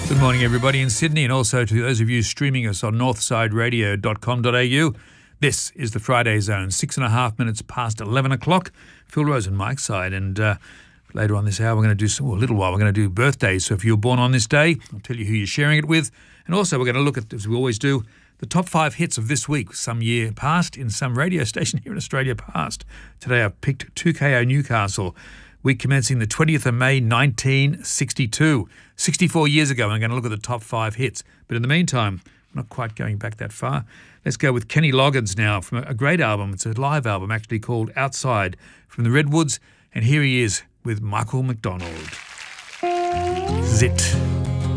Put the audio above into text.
Good morning, everybody in Sydney, and also to those of you streaming us on northsideradio.com.au. This is the Friday Zone, 6.5 minutes past 11 o'clock. Phil Rose and Mike Side, and later on this hour we're going to do a little while, we're going to do birthdays. So if you're born on this day, I'll tell you who you're sharing it with. And also we're going to look at, as we always do, the top 5 hits of this week, some year past, in some radio station here in Australia past. Today I've picked 2KO Newcastle, week commencing the 20th of May 1962. 64 years ago, I'm going to look at the top 5 hits. But in the meantime, I'm not quite going back that far. Let's go with Kenny Loggins now from a great album. It's a live album actually called Outside from the Redwoods. And here he is with Michael McDonald. Zit.